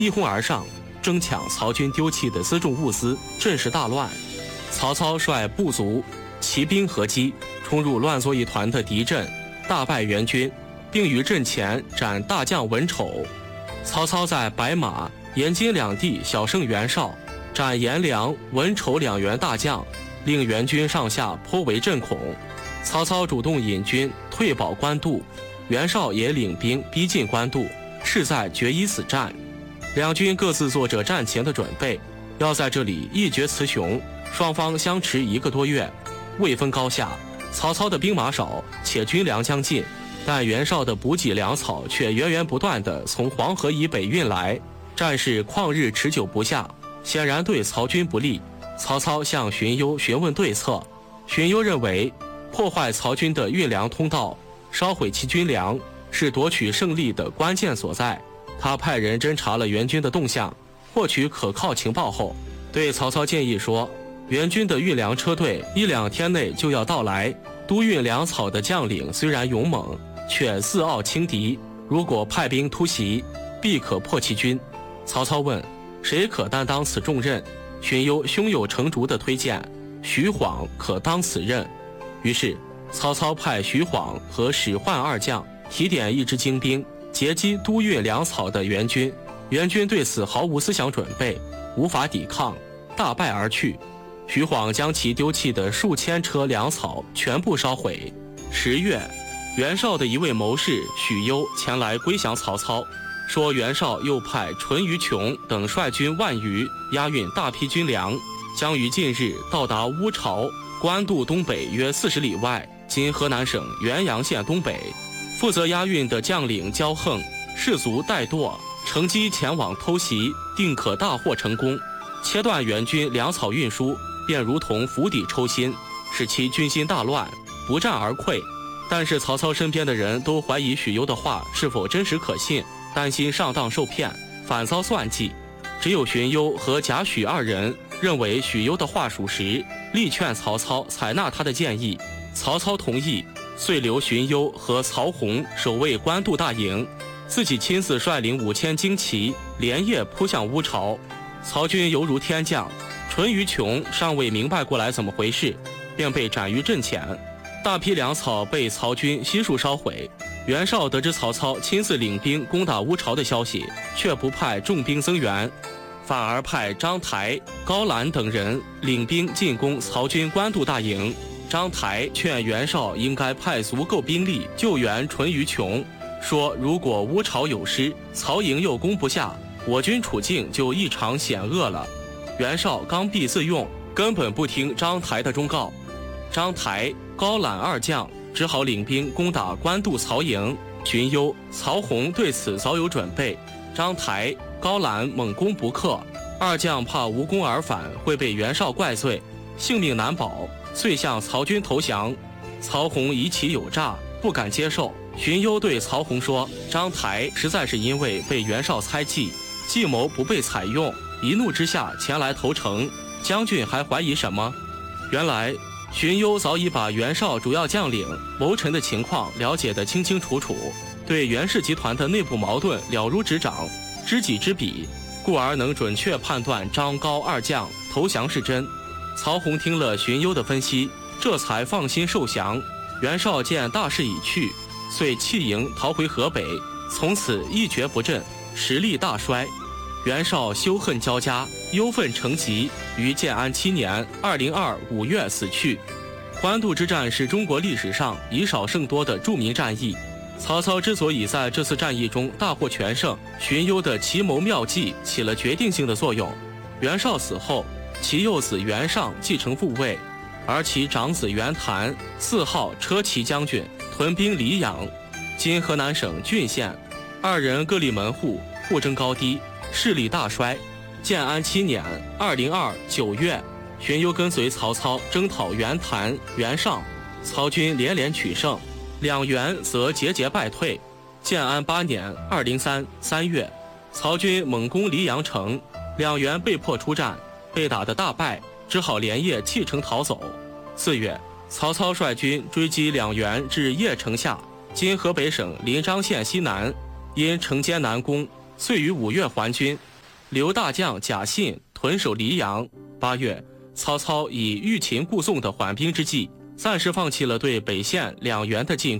一哄而上，争抢曹军丢弃的辎重物资，阵势大乱。曹操率部族、骑兵合击，冲入乱作一团的敌阵，大败援军，并于阵前斩大将文丑。曹操在白马、延津两地小胜袁绍，斩颜良、文丑两员大将，令援军上下颇为震恐。曹操主动引军退保官渡，袁绍也领兵逼近官渡，势在决一死战。两军各自做着战前的准备，要在这里一决雌雄。双方相持1个多月，未分高下。曹操的兵马少，且军粮将尽，但袁绍的补给粮草却源源不断地从黄河以北运来，战事旷日持久不下，显然对曹军不利。曹操向荀攸询问对策，荀攸认为破坏曹军的运粮通道，烧毁其军粮，是夺取胜利的关键所在。他派人侦察了援军的动向，获取可靠情报后，对曹操建议说，援军的运粮车队1-2天内就要到来，督运粮草的将领虽然勇猛，却自傲轻敌，如果派兵突袭，必可破其军。曹操问，谁可担当此重任？荀攸胸有成竹地推荐，徐晃可当此任。于是曹操派徐晃和史涣2将提点一支精兵，截击督运粮草的援军。援军对此毫无思想准备，无法抵抗，大败而去。徐晃将其丢弃的数千车粮草全部烧毁。10月，袁绍的一位谋士许攸前来归降曹操，说袁绍又派淳于琼等率军万余，押运大批军粮，将于近日到达乌巢，官渡东北约40里外，今河南省原阳县东北。负责押运的将领焦横、士卒戴惰乘机前往偷袭，定可大获成功，切断援军粮草运输，便如同釜底抽薪，使其军心大乱，不战而溃。但是曹操身边的人都怀疑许攸的话是否真实可信，担心上当受骗，反遭算计。只有荀攸和贾诩2人认为许攸的话属实，力劝曹操采纳他的建议。曹操同意，遂留荀攸和曹洪守卫官渡大营，自己亲自率领5000精骑，连夜扑向乌巢。曹军犹如天降，淳于琼尚未明白过来怎么回事，便被斩于阵前。大批粮草被曹军悉数烧毁。袁绍得知曹操亲自领兵攻打乌巢的消息，却不派重兵增援，反而派张台、高览等人领兵进攻曹军官渡大营。张台劝袁绍应该派足够兵力救援淳于琼，说如果乌巢有失，曹营又攻不下，我军处境就异常险恶了。袁绍刚愎自用，根本不听张台的忠告。张台、高览2将只好领兵攻打官渡曹营。荀攸、曹洪对此早有准备，张台、高览猛攻不克，2将怕无功而返会被袁绍怪罪，性命难保，遂向曹军投降。曹洪疑其有诈，不敢接受。荀攸对曹洪说，张台实在是因为被袁绍猜忌，计谋不被采用，一怒之下前来投诚，将军还怀疑什么？原来荀攸早已把袁绍主要将领、谋臣的情况了解得清清楚楚，对袁氏集团的内部矛盾了如指掌，知己知彼，故而能准确判断张高2将投降是真。曹洪听了荀攸的分析，这才放心受降。袁绍见大势已去，遂弃营逃回河北，从此一蹶不振，实力大衰。袁绍羞恨交加，忧愤成疾，于建安7年2025 5月死去。官渡之战是中国历史上以少胜多的著名战役。曹操之所以在这次战役中大获全胜，荀攸的奇谋妙计起了决定性的作用。袁绍死后，其幼子袁尚继承父位，而其长子袁谭4号车骑将军，屯兵黎阳（今河南省浚县）。2人各立门户，互争高低，势力大衰。建安7年2029 9月，荀攸跟随曹操征讨袁谭、袁尚，曹军连连取胜，两袁则节节败退。建安8年2033 3月，曹军猛攻黎阳城，两袁被迫出战，被打得大败，只好连夜弃城逃走。4月，曹操率军追击两袁至邺城下（今河北省临漳县西南），因城坚难攻，遂于5月还军。 刘大将贾信屯守黎阳。8月，曹操以欲擒故纵的缓兵之计，暂时放弃了对北线2原的进攻。